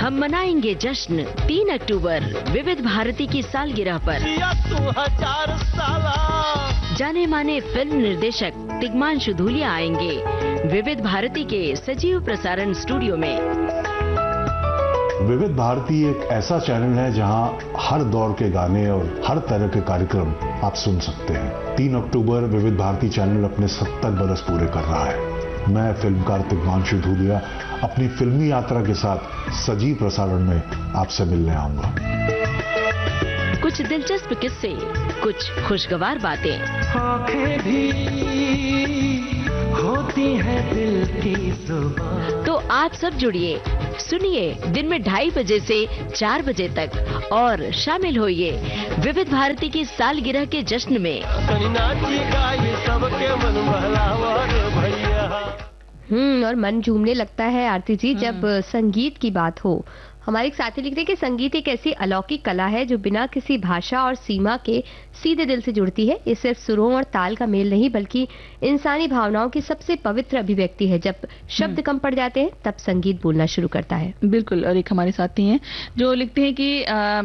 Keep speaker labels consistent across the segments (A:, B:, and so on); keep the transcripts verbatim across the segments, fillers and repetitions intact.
A: हम मनाएंगे जश्न तीन अक्टूबर विविध भारती की सालगिरह पर। जाने माने फिल्म निर्देशक तिग्मांशु धूलिया आएंगे विविध भारती के सजीव प्रसारण स्टूडियो में।
B: विविध भारती एक ऐसा चैनल है जहां हर दौर के गाने और हर तरह के कार्यक्रम आप सुन सकते हैं। तीन अक्टूबर विविध भारती चैनल अपने सत्तर बरस पूरे कर रहा है। मैं फिल्मकार तिग्मांशु धूलिया अपनी फिल्मी यात्रा के साथ सजीव प्रसारण में आपसे मिलने आऊंगा।
A: कुछ दिलचस्प किस्से, कुछ खुशगवार बातें,
C: आँखें भी होती है दिल की जुबान।
A: तो आप सब जुड़िए, सुनिए दिन में ढाई बजे से चार बजे तक और शामिल होइए विविध भारती की सालगिरह के जश्न में।
D: हम्म और मन झूमने लगता है आरती जी जब संगीत की बात हो। हमारे एक साथी लिखते हैं कि संगीत एक ऐसी अलौकिक कला है जो बिना किसी भाषा और सीमा के सीधे दिल से जुड़ती है। ये सिर्फ सुरों और ताल का मेल नहीं बल्कि इंसानी भावनाओं की सबसे पवित्र अभिव्यक्ति है। जब शब्द कम पड़ जाते हैं तब संगीत बोलना शुरू करता है।
E: बिल्कुल। और एक हमारे साथी हैं जो लिखते हैं कि आ,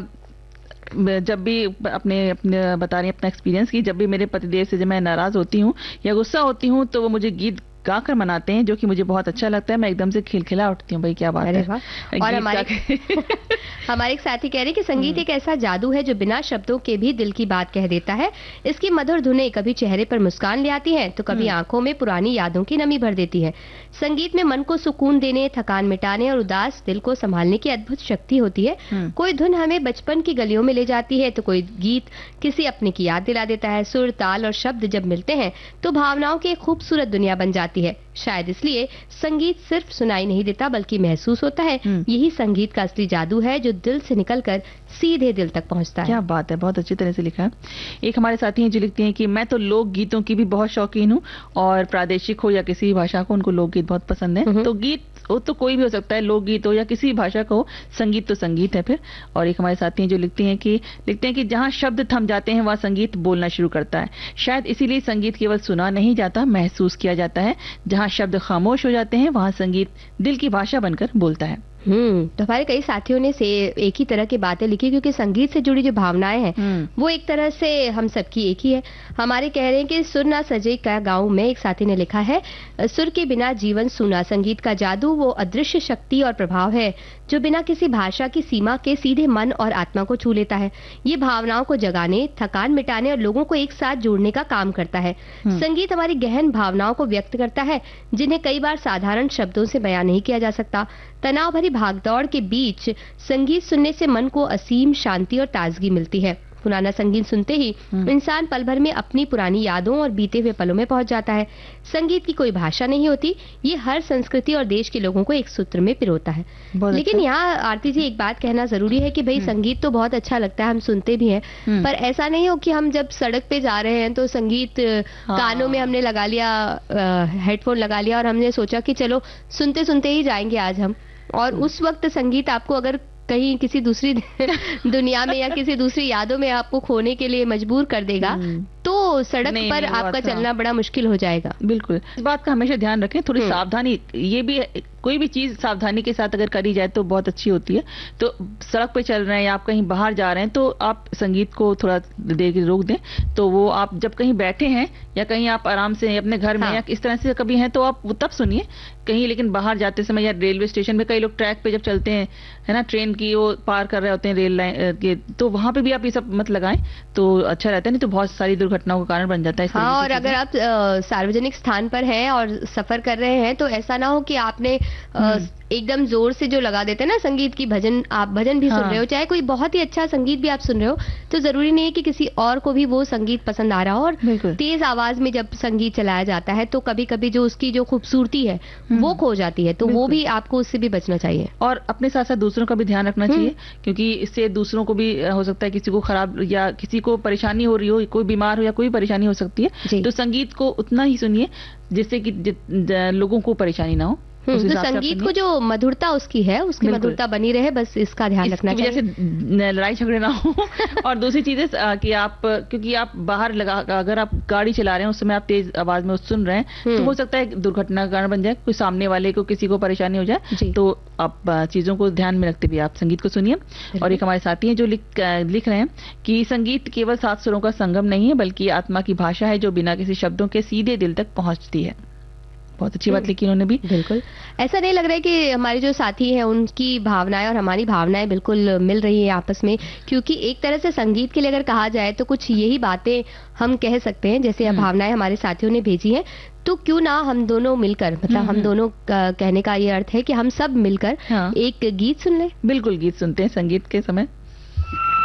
E: जब भी अपने अपने बता रही हैं अपना एक्सपीरियंस की, जब भी मेरे पतिदेव से जब मैं नाराज होती हूँ या गुस्सा होती हूँ तो वो मुझे गीत गाकर मनाते हैं जो कि मुझे बहुत अच्छा लगता है। मैं एकदम से खिलखिला उठती हूँ। भाई क्या बात है।
D: और हमारे हमारे एक साथी कह रहे हैं कि संगीत एक ऐसा जादू है जो बिना शब्दों के भी दिल की बात कह देता है। इसकी मधुर धुनें कभी चेहरे पर मुस्कान ले आती हैं तो कभी आंखों में पुरानी यादों की नमी भर देती है। संगीत में मन को सुकून देने, थकान मिटाने और उदास दिल को संभालने की अद्भुत शक्ति होती है। कोई धुन हमें बचपन की गलियों में ले जाती है तो कोई गीत किसी अपने की याद दिला देता है। सुर, ताल और शब्द जब मिलते हैं तो भावनाओं की एक खूबसूरत दुनिया बन जाती है। शायद इसलिए संगीत सिर्फ सुनाई नहीं देता बल्कि महसूस होता है। यही संगीत का असली जादू है जो दिल से निकलकर सीधे दिल तक पहुंचता है।
E: क्या बात है, बहुत अच्छी तरह से लिखा है। एक हमारे साथी हैं जो लिखते हैं कि मैं तो लोक गीतों की भी बहुत शौकीन हूँ और प्रादेशिक हो या किसी भाषा को, उनको लोकगीत बहुत पसंद है। तो गीत वो तो कोई भी हो सकता है, लोकगीत हो या किसी भाषा का हो, संगीत तो संगीत है फिर। और एक हमारे साथी हैं जो लिखते हैं कि लिखते हैं कि जहां शब्द थम जाते हैं वहां संगीत बोलना शुरू करता है। शायद इसीलिए संगीत केवल सुना नहीं जाता, महसूस किया जाता है। जहां शब्द खामोश हो जाते हैं वहां संगीत दिल की भाषा बनकर बोलता है।
D: हम्म तो हमारे कई साथियों ने से एक ही तरह की बातें लिखी क्योंकि संगीत से जुड़ी जो भावनाएं हैं वो एक तरह से हम सबकी एक ही है। हमारे कह रहे हैं कि सुर ना सजे का गाँव में एक साथी ने लिखा है, सुर के बिना जीवन सूना। संगीत का जादू वो अदृश्य शक्ति और प्रभाव है जो बिना किसी भाषा की सीमा के सीधे मन और आत्मा को छू लेता है। ये भावनाओं को जगाने, थकान मिटाने और लोगों को एक साथ जोड़ने का काम करता है। संगीत हमारी गहन भावनाओं को व्यक्त करता है जिन्हें कई बार साधारण शब्दों से बयां नहीं किया जा सकता। तनाव भरी भागदौड़ के बीच संगीत सुनने से मन को असीम शांति और ताजगी मिलती है। पुराना संगीत सुनते ही इंसान पल भर में अपनी पुरानी यादों और बीते हुए पलों में पहुंच जाता है। संगीत की कोई भाषा नहीं होती, ये हर संस्कृति और देश के लोगों को एक सूत्र में पिरोता है। लेकिन अच्छा। यहाँ आरती जी एक बात कहना जरूरी है कि भाई संगीत तो बहुत अच्छा लगता है, हम सुनते भी हैं, पर ऐसा नहीं हो कि हम जब सड़क पे जा रहे हैं तो संगीत हाँ। कानों में हमने लगा लिया, हेडफोन लगा लिया और हमने सोचा कि चलो सुनते सुनते ही जाएंगे आज हम, और उस वक्त संगीत आपको अगर कहीं किसी दूसरी दुनिया में या किसी दूसरी यादों में आपको खोने के लिए मजबूर कर देगा तो सड़क नहीं, पर नहीं, आपका चलना बड़ा मुश्किल हो जाएगा।
E: बिल्कुल, इस बात का हमेशा ध्यान रखें। थोड़ी सावधानी, ये भी कोई भी चीज सावधानी के साथ अगर करी जाए तो बहुत अच्छी होती है। तो सड़क पे चल रहे हैं या आप कहीं बाहर जा रहे हैं तो आप संगीत को थोड़ा देर के लिए रोक दें। तो वो आप जब कहीं बैठे हैं या कहीं आप आराम से अपने घर में हाँ। या इस तरह से कभी हैं तो आप तब सुनिए कहीं। लेकिन बाहर जाते समय या रेलवे स्टेशन पे कई लोग ट्रैक पे जब चलते हैं, है ना, ट्रेन की वो पार कर रहे होते हैं रेल लाइन के, तो वहां पे भी आप ये सब मत लगाएं तो अच्छा रहता है, नहीं तो बहुत सारी घटनाओं का कारण बन जाता है।
D: हाँ, और अगर आप सार्वजनिक स्थान पर हैं और सफर कर रहे हैं तो ऐसा ना हो कि आपने एकदम जोर से जो लगा देते हैं ना संगीत की, भजन आप भजन भी हाँ। सुन रहे हो, चाहे कोई बहुत ही अच्छा संगीत भी आप सुन रहे हो, तो जरूरी नहीं है कि किसी और को भी वो संगीत पसंद आ रहा हो। और तेज आवाज में जब संगीत चलाया जाता है तो कभी कभी जो उसकी जो खूबसूरती है वो खो जाती है, तो वो भी आपको उससे भी बचना चाहिए।
E: और अपने साथ साथ दूसरों का भी ध्यान रखना चाहिए क्योंकि इससे दूसरों को भी हो सकता है किसी को खराब या किसी को परेशानी हो रही हो, कोई बीमार हो या कोई परेशानी हो सकती है, तो संगीत को उतना ही सुनिए जिससे कि लोगों को परेशानी ना हो।
D: हम्म,
E: उस
D: तो
E: हिसाब से आप
D: संगीत
E: सुनिए।
D: को जो मधुरता उसकी है उसकी
E: बिल्कुल।
D: मधुरता बनी रहे, बस इसका ध्यान
E: इसकी
D: रखना
E: वजह
D: चाहिए।
E: से न- लड़ाई झगड़े ना हो और दूसरी चीज है अ, कि आप क्योंकि आप बाहर लगा अगर आप गाड़ी चला रहे हैं उस समय आप तेज आवाज में सुन रहे हैं तो
D: हम्म।
E: हो सकता है दुर्घटना का कारण बन जाए, कोई सामने वाले को किसी को परेशानी हो जाए।
D: जी।
E: तो आप अ, चीजों को ध्यान में रखते हुए आप संगीत को सुनिए। और एक हमारे साथी हैं जो लिख अ, लिख रहे हैं कि संगीत केवल सात सुरों का संगम नहीं है बल्कि आत्मा की भाषा है जो बिना किसी शब्दों के सीधे दिल तक पहुंचती है। बहुत अच्छी बात लिखी उन्होंने भी।
D: बिल्कुल, ऐसा नहीं लग रहा है कि हमारे जो साथी हैं उनकी भावनाएं और हमारी भावनाएं बिल्कुल मिल रही है आपस में, क्योंकि एक तरह से संगीत के लिए अगर कहा जाए तो कुछ यही बातें हम कह सकते हैं जैसे
E: हम्म।
D: भावनाएं हमारे साथियों ने भेजी हैं। तो क्यों ना हम दोनों मिलकर, मतलब
E: हम्म,
D: हम
E: हम्म।
D: दोनों का कहने का ये अर्थ है कि हम सब मिलकर
E: हाँ।
D: एक गीत सुन लें।
E: बिल्कुल गीत सुनते हैं संगीत के समय।